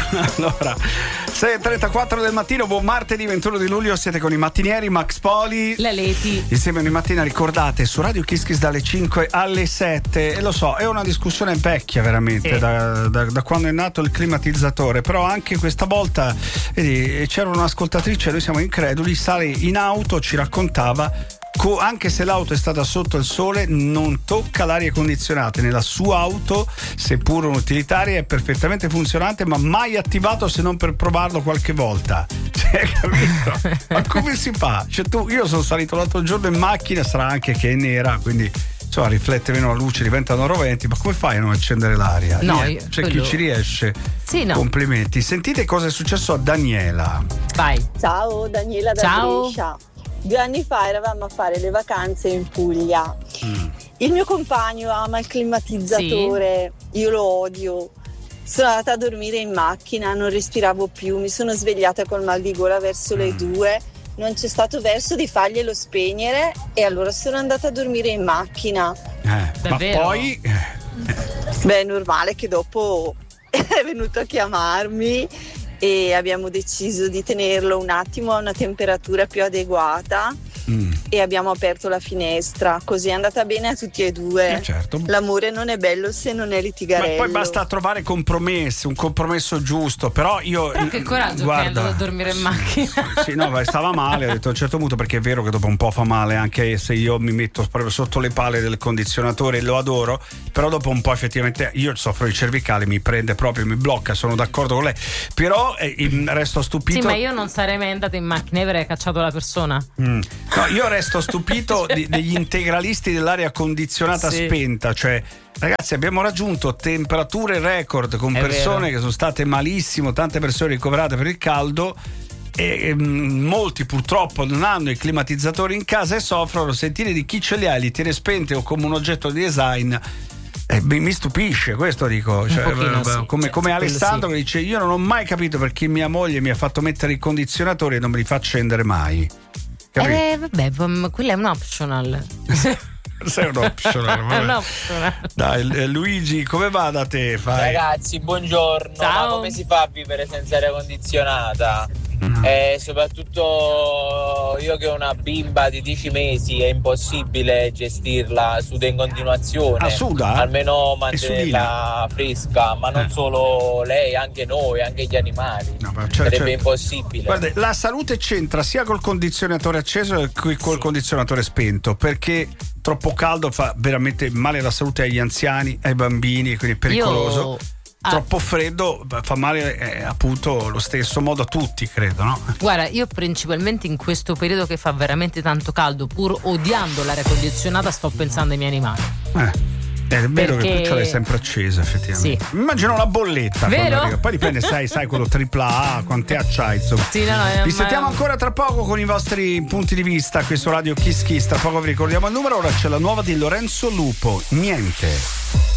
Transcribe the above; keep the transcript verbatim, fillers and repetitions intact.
Allora, sei e trentaquattro del mattino, buon martedì ventuno di luglio, siete con i mattinieri Max Poli, la Leti. Insieme ogni mattina, ricordate, su Radio Kiss Kiss dalle cinque alle sette. E lo so, è una discussione vecchia veramente, sì. da, da, da quando è nato il climatizzatore, però anche questa volta vedi, c'era un'ascoltatrice, noi siamo increduli, sale in auto, ci raccontava anche se l'auto è stata sotto il sole non tocca l'aria condizionata nella sua auto, seppur un'utilitaria, è perfettamente funzionante, ma mai attivato se non per provarlo qualche volta. Cioè, capito? Ma come si fa? Cioè, tu, io sono salito l'altro giorno in macchina, sarà anche che è nera, quindi insomma riflette meno la luce, diventano roventi, ma come fai a non accendere l'aria? No, Niente. io, cioè quello... chi ci riesce? Sì, no. Complimenti. Sentite cosa è successo a Daniela. Vai. Ciao, Daniela da Ciao. Brescia. Due anni fa eravamo a fare le vacanze in Puglia. Mm. Il mio compagno ama il climatizzatore, sì. Io lo odio. Sono andata a dormire in macchina, non respiravo più, mi sono svegliata col mal di gola verso mm. le due, non c'è stato verso di farglielo spegnere e allora sono andata a dormire in macchina. Eh, ma poi... Beh, è normale che dopo è venuto a chiamarmi e abbiamo deciso di tenerlo un attimo a una temperatura più adeguata mm. e abbiamo aperto la finestra, così è andata bene a tutti e due. Eh, certo. L'amore non è bello se non è litigarello. Ma poi basta trovare compromessi, un compromesso giusto, però io però che coraggio guarda, che è andato a dormire in macchina. Sì, no, stava male, ho detto a un certo punto, perché è vero che dopo un po' fa male, anche se io mi metto proprio sotto le pale del condizionatore, lo adoro, però dopo un po' effettivamente io soffro di cervicale, mi prende proprio, mi blocca, sono d'accordo con lei, però eh, resto stupito. Sì, ma io non sarei mai andata in macchina, io avrei cacciato la persona. Mm. No, io resto stupito di, degli integralisti dell'aria condizionata sì. spenta, cioè ragazzi abbiamo raggiunto temperature record con è persone vero. che sono state malissimo, tante persone ricoverate per il caldo e, e molti purtroppo non hanno i climatizzatori in casa e soffrono. Sentire di chi ce li ha e li tiene spenti o come un oggetto di design Eh, mi stupisce, questo dico, cioè, pochino, sì, come, certo, come Alessandro sì. che dice io non ho mai capito perché mia moglie mi ha fatto mettere i condizionatori e non me li fa accendere mai. Capito? Eh vabbè, quello è un optional. Sei un optional, è un optional. Dai Luigi, come va da te? Fai. Ragazzi, buongiorno. Ciao. Ma come si fa a vivere senza aria condizionata? Mm. E soprattutto io che ho una bimba di dieci mesi è impossibile gestirla, suda in continuazione. Ah, suda? Almeno mantenerla fresca, ma non eh. solo lei, anche noi, anche gli animali. No, cioè, sarebbe cioè, impossibile. Guarda, la salute c'entra sia col condizionatore acceso che col sì. condizionatore spento, perché troppo caldo fa veramente male alla salute agli anziani, ai bambini, quindi è pericoloso. Io... troppo freddo fa male eh, appunto lo stesso modo a tutti, credo, no? Guarda, io principalmente in questo periodo che fa veramente tanto caldo, pur odiando l'aria condizionata, sto pensando ai miei animali. Eh. È vero perché... che tu ce l'hai sempre accesa, effettivamente. Sì. Immagino la bolletta. Vero? Poi dipende, sai, sai quello tripla A, quante acciai, insomma. Sì, no, no, vi ma... sentiamo ancora tra poco con i vostri punti di vista qui su Radio Kiss Kiss. Tra poco vi ricordiamo il numero, ora c'è la nuova di Lorenzo Lupo. Niente.